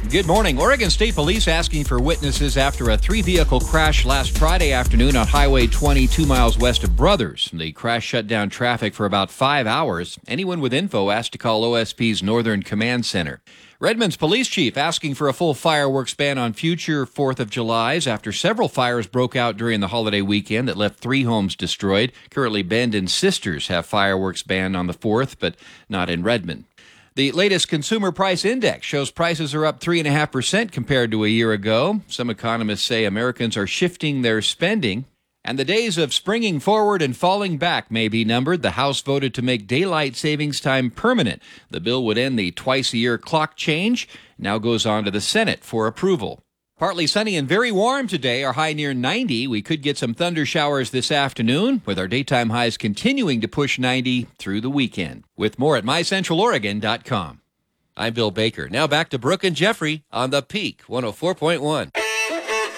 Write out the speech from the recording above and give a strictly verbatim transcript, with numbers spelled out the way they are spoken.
Good morning. Oregon State Police asking for witnesses after a three-vehicle crash last Friday afternoon on Highway twenty-two miles west of Brothers. The crash shut down traffic for about five hours. Anyone with info asked to call O S P's Northern Command Center. Redmond's police chief asking for a full fireworks ban on future fourth of Julys after several fires broke out during the holiday weekend that left three homes destroyed. Currently, Bend and Sisters have fireworks banned on the fourth, but not in Redmond. The latest Consumer Price Index shows prices are up three point five percent compared to a year ago. Some economists say Americans are shifting their spending. And the days of springing forward and falling back may be numbered. The House voted to make daylight savings time permanent. The bill would end the twice-a-year clock change. Now goes on to the Senate for approval. Partly sunny and very warm today, our high near ninety. We could get some thunder showers this afternoon, with our daytime highs continuing to push ninety through the weekend. With more at my central oregon dot com. I'm Bill Baker. Now back to Brooke and Jeffrey on The Peak one oh four point one.